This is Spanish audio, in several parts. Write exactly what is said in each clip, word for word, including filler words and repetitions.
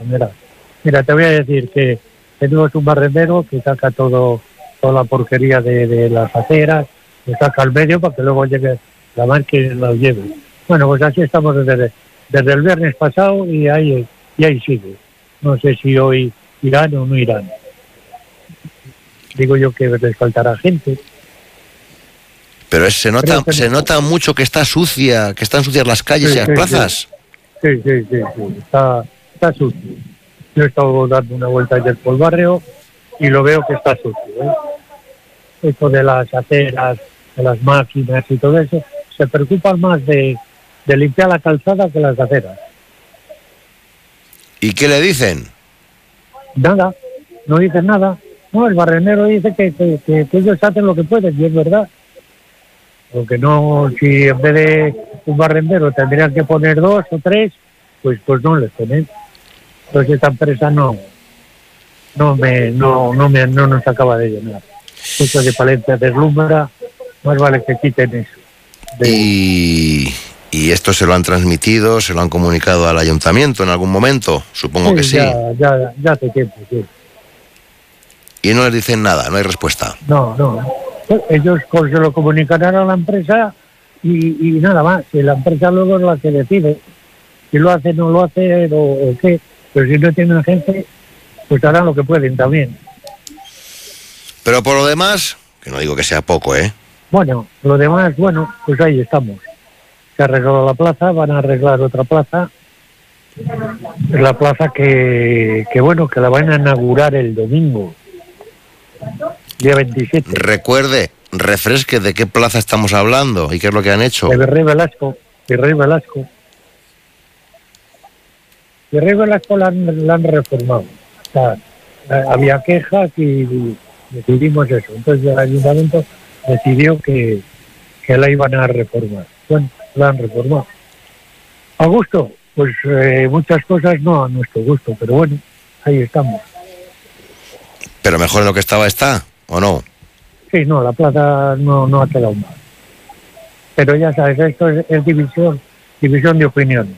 Mira, mira, te voy a decir que tenemos un barrendero que saca todo, toda la porquería de, de las aceras, que saca al medio para que luego llegue la marca y lo lleve. Bueno, pues así estamos desde, desde el viernes pasado y ahí, y ahí sigue. No sé si hoy irán o no irán. Digo yo que les faltará gente. Pero es, se nota que se no. nota mucho que está sucia, que están sucias las calles Sí, y las sí, plazas. Sí, sí, sí, sí. Está, está sucio. Yo he estado dando una vuelta ayer por el barrio y lo veo que está sucio, ¿eh? Esto de las aceras, de las máquinas y todo eso, se preocupan más de, de limpiar la calzada que las aceras. ¿Y qué le dicen? Nada, no dicen nada. No, el barrenero dice que, que, que, que ellos hacen lo que pueden, y es verdad. Porque no, si en vez de un barrendero tendrían que poner dos o tres, pues pues no les ponen. Entonces esta empresa no no me no no me no nos acaba de llenar. Eso de Palencia deslumbra, más vale que quiten eso. De... Y, y esto se lo han transmitido, se lo han comunicado al ayuntamiento en algún momento, supongo sí, que sí. Ya, ya, ya hace tiempo, sí. Y no les dicen nada, no hay respuesta. No, no. Ellos se lo comunicarán a la empresa y, y nada más. Y la empresa luego es la que decide si lo hace, no lo hace o, o qué. Pero si no tienen gente, pues harán lo que pueden también. Pero por lo demás, que no digo que sea poco, ¿eh? Bueno, lo demás, bueno, pues ahí estamos. Se ha arreglado la plaza, van a arreglar otra plaza. Es la plaza que, que, bueno, que la van a inaugurar el domingo, día veintisiete. Recuerde, refresque de qué plaza estamos hablando y qué es lo que han hecho. De Virrey Velasco, Virrey Velasco. Virrey Velasco la han, la han reformado. O sea, había quejas y decidimos eso. Entonces el ayuntamiento decidió que, que la iban a reformar. Bueno, la han reformado. ¿A gusto? Pues eh, muchas cosas no a nuestro gusto, pero bueno, ahí estamos. Pero mejor de lo que estaba está, ¿o no? Sí, no, la plaza no, no ha quedado mal. Pero ya sabes, esto es, es división, división de opiniones.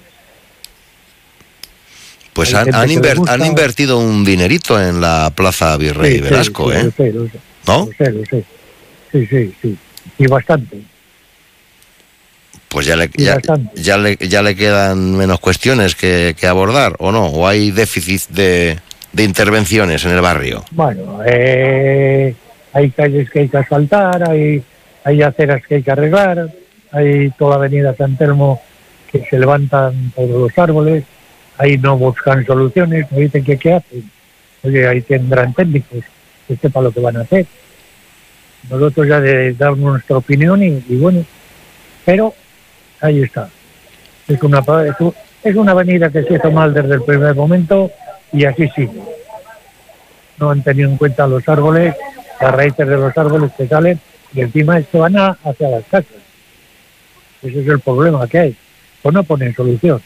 Pues han, han, inver, han invertido un dinerito en la Plaza Virrey sí, Velasco, sí, ¿eh? Lo sé, lo sé. ¿No? Lo sé, lo sé. Sí, sí, sí. Y bastante. Pues ya le, ya, ya, le, ya le quedan menos cuestiones que, que abordar, ¿o no? ¿O hay déficit de, de intervenciones en el barrio? Bueno, eh, hay calles que hay que asfaltar, hay, hay aceras que hay que arreglar, hay toda la avenida San Telmo que se levantan todos los árboles, ahí no buscan soluciones, no dicen que qué hacen. Oye, ahí tendrán técnicos que sepan lo que van a hacer. Nosotros ya de, damos nuestra opinión y, y bueno, pero ahí está. Es una, es una avenida que se hizo mal desde el primer momento y así sigue. No han tenido en cuenta los árboles, las raíces de los árboles que salen y encima esto van a, hacia las casas. Ese es el problema que hay. Pues no ponen solución.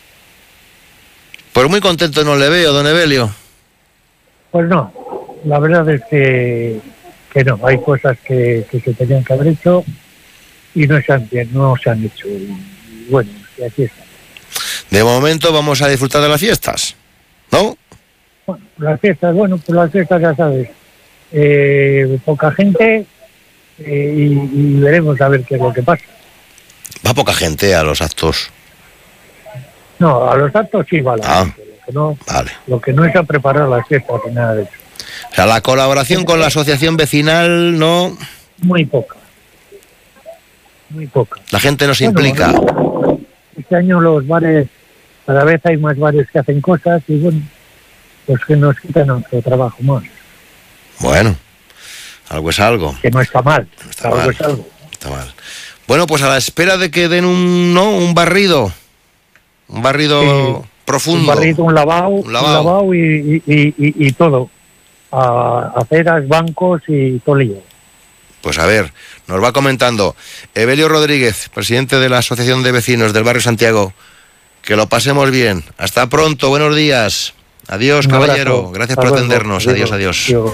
Pues muy contento no le veo, don Evelio. Pues no, la verdad es que, que no, hay cosas que, que se tenían que haber hecho y no se han, no se han hecho. Y bueno, y aquí está. De momento vamos a disfrutar de las fiestas, ¿no? Bueno, las fiestas, bueno, pues las fiestas ya sabes, eh, poca gente eh, y, y veremos a ver qué es lo que pasa. Va poca gente a los actos. No, a los actos sí va la ah, gente, lo que no, vale. Lo que no es a preparar las fiestas ni nada de eso. O sea, la colaboración con la asociación vecinal, ¿no? Muy poca. Muy poca. La gente no se bueno, implica. Este año los bares, cada vez hay más bares que hacen cosas y bueno, pues que nos quitan nuestro trabajo más. Bueno, algo es algo. Que no está mal, no está algo mal. es algo. Está mal. Bueno, pues a la espera de que den un, ¿no? un barrido, un barrido sí, profundo. Un barrido, un lavado, un lavado, un lavado y, y, y, y todo. A aceras, bancos y todo lío. Pues a ver, nos va comentando Evelio Rodríguez, presidente de la Asociación de Vecinos del Barrio Santiago. Que lo pasemos bien. Hasta pronto, buenos días. Adiós, un caballero. Abrazo. Gracias por atendernos. Adiós, adiós. adiós.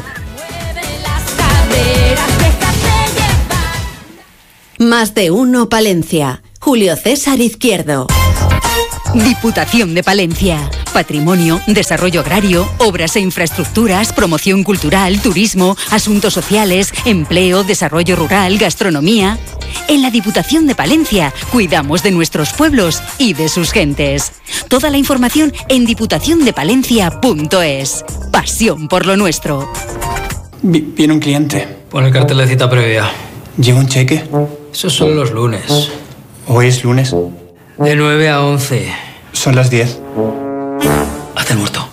Más de uno Palencia. Julio César Izquierdo. Diputación de Palencia. patrimonio, desarrollo agrario, obras e infraestructuras, promoción cultural, turismo, asuntos sociales, empleo, desarrollo rural, gastronomía. En la Diputación de Palencia cuidamos de nuestros pueblos y de sus gentes. Toda la información en diputación de palencia punto es. Pasión por lo nuestro. Viene un cliente. Pon el cartel de cita previa. ¿Lleva un cheque? Esos son los lunes. ¿Hoy es lunes? De nueve a once. Son las diez. Haz el muerto.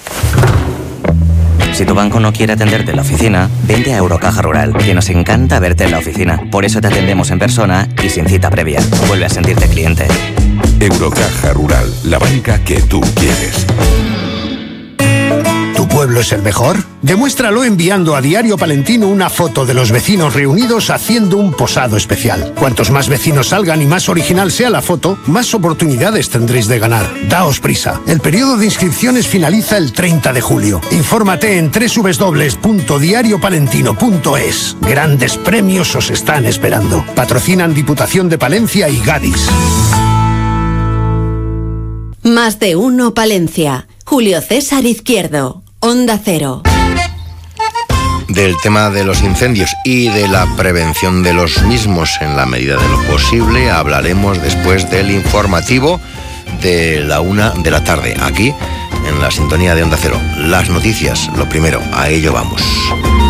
Si tu banco no quiere atenderte en la oficina, vente a Eurocaja Rural, que nos encanta verte en la oficina. Por eso te atendemos en persona y sin cita previa. Vuelve a sentirte cliente. Eurocaja Rural, la banca que tú quieres. ¿Tu pueblo es el mejor? Demuéstralo enviando a Diario Palentino una foto de los vecinos reunidos haciendo un posado especial. Cuantos más vecinos salgan y más original sea la foto, más oportunidades tendréis de ganar. Daos prisa. El periodo de inscripciones finaliza el treinta de julio. Infórmate en doble u doble u doble u punto diario palentino punto es. Grandes premios os están esperando. Patrocinan Diputación de Palencia y Gadis. Más de uno Palencia. Julio César Izquierdo. Onda Cero. Del tema de los incendios y de la prevención de los mismos en la medida de lo posible hablaremos después del informativo de la una de la tarde, aquí en la sintonía de Onda Cero. Las noticias, lo primero, a ello vamos.